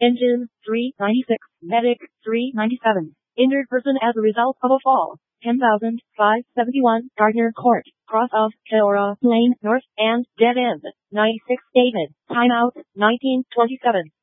Engine, 396. Medic, 397. Injured person as a result of a fall, 10,571. Gardner Court, cross of Keora Lane North, and dead end, 96. David, timeout, 1927.